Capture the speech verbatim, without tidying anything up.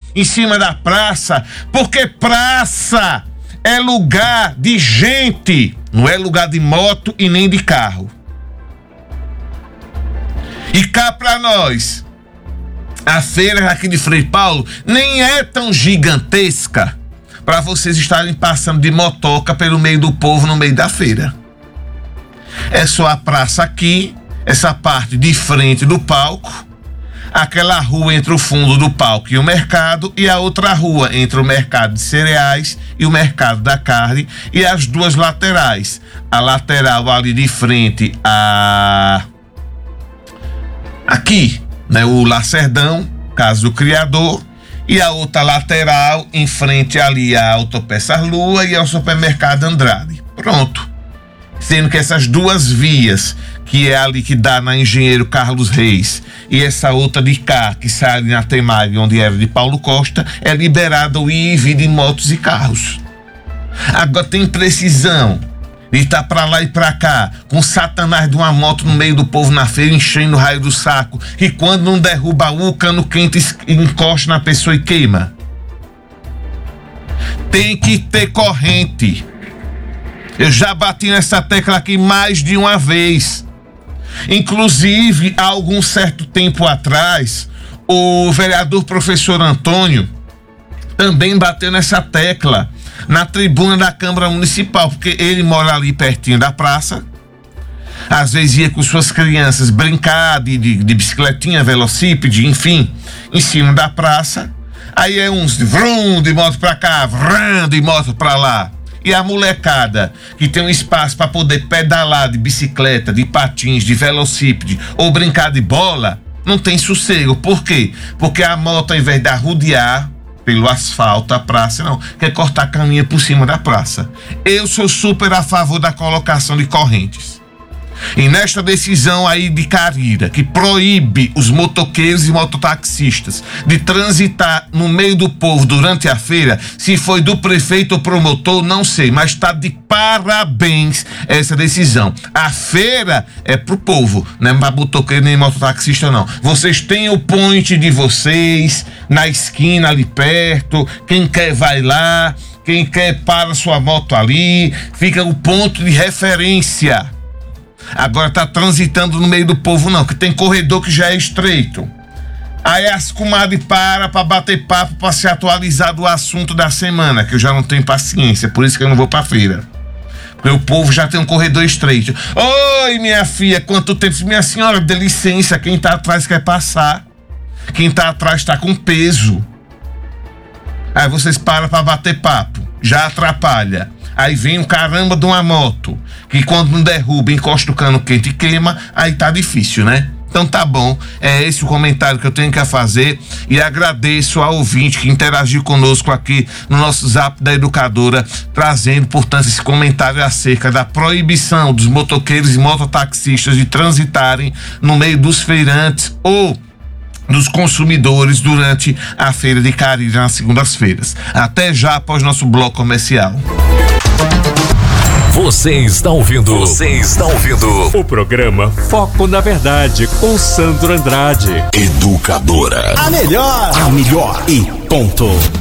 em cima da praça, porque praça é lugar de gente, não é lugar de moto e nem de carro. E cá pra nós, a feira aqui de Frei Paulo nem é tão gigantesca para vocês estarem passando de motoca pelo meio do povo no meio da feira. É só a praça aqui, essa parte de frente do palco, aquela rua entre o fundo do palco e o mercado, e a outra rua entre o mercado de cereais e o mercado da carne, e as duas laterais. A lateral ali de frente a aqui, né, o Lacerdão, Casa do Criador, e a outra lateral em frente ali a Autopeças Lua e ao Supermercado Andrade. Pronto. Sendo que essas duas vias, que é ali que dá na Engenheiro Carlos Reis, e essa outra de cá, que sai ali na Temag, onde era de Paulo Costa, é liberada o ir e vir de motos e carros. Agora tem precisão de estar pra lá e pra cá, com satanás de uma moto no meio do povo na feira, enchendo o raio do saco, e quando não derruba o cano quente, encosta na pessoa e queima. Tem que ter corrente. Eu já bati nessa tecla aqui mais de uma vez. Inclusive, há algum certo tempo atrás, o vereador professor Antônio também bateu nessa tecla na tribuna da Câmara Municipal, porque ele mora ali pertinho da praça. Às vezes ia com suas crianças brincar de, de, de bicicletinha, velocípede, enfim, em cima da praça. Aí é uns vrum de moto pra cá, vrum de moto pra lá. E a molecada que tem um espaço para poder pedalar de bicicleta, de patins, de velocípede ou brincar de bola, não tem sossego. Por quê? Porque a moto, ao invés de arrodear pelo asfalto, a praça, não, quer cortar a caminha por cima da praça. Eu sou super a favor da colocação de correntes. E nesta decisão aí de Carira, que proíbe os motoqueiros e mototaxistas de transitar no meio do povo durante a feira, se foi do prefeito ou promotor, não sei, mas está de parabéns essa decisão. A feira é pro povo, não é para motoqueiro nem mototaxista, não. Vocês têm o point de vocês, na esquina ali perto, quem quer vai lá, quem quer para sua moto ali, fica o ponto de referência. Agora tá transitando no meio do povo não, que tem corredor que já é estreito. Aí as comadres para pra bater papo, pra se atualizar do assunto da semana, que eu já não tenho paciência, por isso que eu não vou pra feira. Porque o povo já tem um corredor estreito. Oi, minha filha, quanto tempo? Minha senhora, dê licença, quem tá atrás quer passar. Quem tá atrás tá com peso. Aí vocês param pra bater papo, já atrapalha. Aí vem um caramba de uma moto, que quando não derruba, encosta o cano quente e queima, aí tá difícil, né? Então tá bom, é esse o comentário que eu tenho que fazer e agradeço ao ouvinte que interagiu conosco aqui no nosso Zap da Educadora, trazendo, portanto, esse comentário acerca da proibição dos motoqueiros e mototaxistas de transitarem no meio dos feirantes ou dos consumidores durante a feira de Cariri nas segundas-feiras. Até já após nosso bloco comercial. Você está ouvindo. Você está ouvindo o programa Foco na Verdade com Sandro Andrade. Educadora. A melhor. A melhor e ponto.